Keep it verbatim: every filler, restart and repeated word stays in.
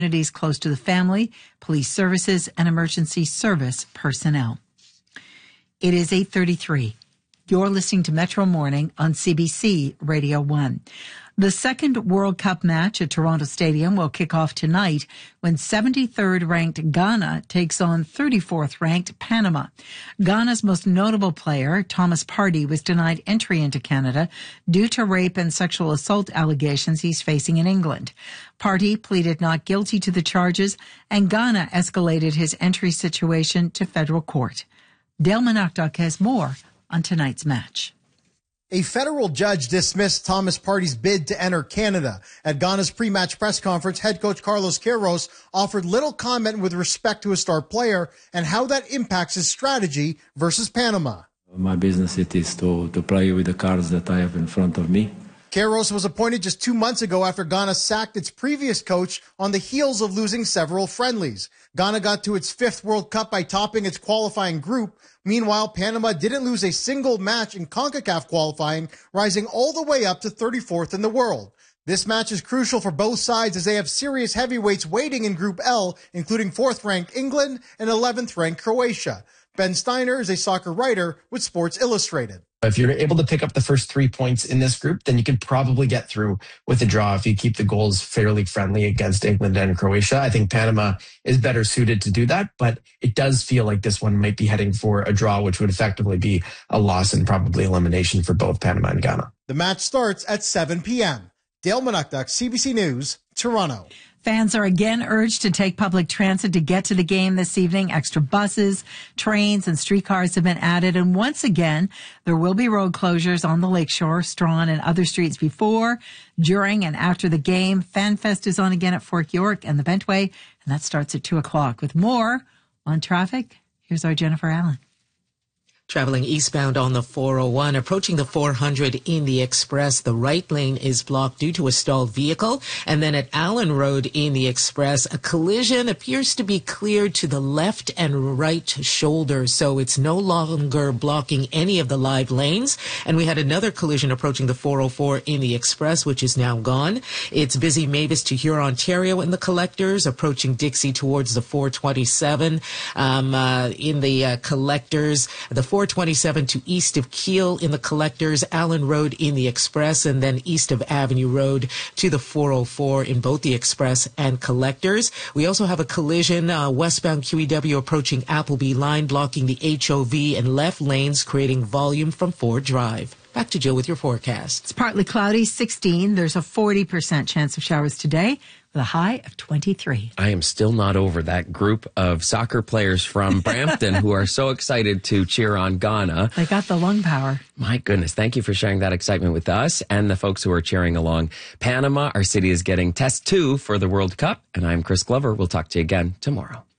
communities close to the family, police services, and emergency service personnel. It is eight thirty-three. You're listening to Metro Morning on C B C Radio one. The second World Cup match at Toronto Stadium will kick off tonight when seventy-third ranked Ghana takes on thirty-fourth ranked Panama. Ghana's most notable player, Thomas Partey, was denied entry into Canada due to rape and sexual assault allegations he's facing in England. Partey pleaded not guilty to the charges, and Ghana escalated his entry situation to federal court. Dale Manakdok has more on tonight's match. A federal judge dismissed Thomas Partey's bid to enter Canada. At Ghana's pre-match press conference, head coach Carlos Queiroz offered little comment with respect to a star player and how that impacts his strategy versus Panama. My business it is to, to play with the cards that I have in front of me. Queiroz was appointed just two months ago after Ghana sacked its previous coach on the heels of losing several friendlies. Ghana got to its fifth World Cup by topping its qualifying group. Meanwhile, Panama didn't lose a single match in CONCACAF qualifying, rising all the way up to thirty-fourth in the world. This match is crucial for both sides as they have serious heavyweights waiting in Group L, including fourth-ranked England and eleventh-ranked Croatia. Ben Steiner is a soccer writer with Sports Illustrated. If you're able to pick up the first three points in this group, then you can probably get through with a draw if you keep the goals fairly friendly against England and Croatia. I think Panama is better suited to do that, but it does feel like this one might be heading for a draw, which would effectively be a loss and probably elimination for both Panama and Ghana. The match starts at seven p.m. Dale Manakdok, C B C News, Toronto. Fans are again urged to take public transit to get to the game this evening. Extra buses, trains, and streetcars have been added. And once again, there will be road closures on the Lakeshore, Strawn, and other streets before, during, and after the game. FanFest is on again at Fort York and the Bentway, and that starts at two o'clock. With more on traffic, here's our Jennifer Allen. Traveling eastbound on the four oh one, approaching the four hundred in the Express, the right lane is blocked due to a stalled vehicle. And then at Allen Road in the Express, a collision appears to be cleared to the left and right shoulder, so it's no longer blocking any of the live lanes. And we had another collision approaching the four oh four in the Express, which is now gone. It's busy Mavis to Huron, Ontario in the Collectors, approaching Dixie towards the four twenty-seven. Um, uh, in the uh, Collectors, the four twenty-seven to east of Keele in the Collectors, Allen Road in the Express, and then east of Avenue Road to the four oh four in both the Express and Collectors. We also have a collision uh, westbound Q E W approaching Appleby Line, blocking the H O V and left lanes, creating volume from Ford Drive. Back to Jill with your forecast. It's partly cloudy, sixteen. There's a forty percent chance of showers today, with a high of twenty-three. I am still not over that group of soccer players from Brampton who are so excited to cheer on Ghana. They got the lung power. My goodness. Thank you for sharing that excitement with us and the folks who are cheering along. Panama, our city is getting test two for the World Cup. And I'm Chris Glover. We'll talk to you again tomorrow.